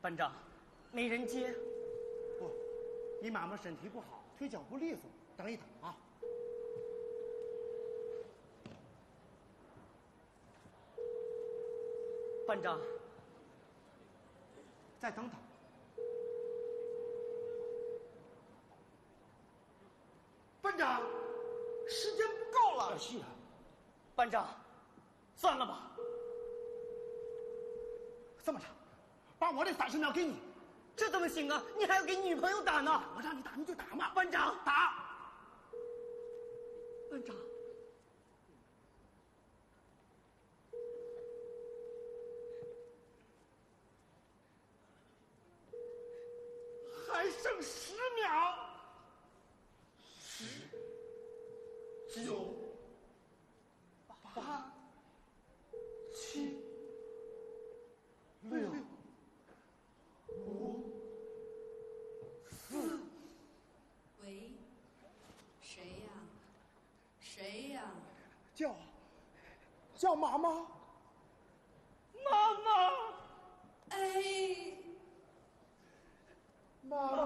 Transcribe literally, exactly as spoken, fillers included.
班长，没人接。 不，你妈妈身体不好，腿脚不利索，等一等啊。 班长， 再等等。班长，时间不够了。是啊， 班长，算了吧。 这么着，把我的三十秒给你。 这怎么行啊？你还要给女朋友打呢。 我让你打你就打嘛。 班长， 打。 班长。 还剩十秒。十、九、八、七、六、五、四。 喂，谁呀？谁呀？ 叫，叫妈妈。 妈妈。 哎。 妈妈。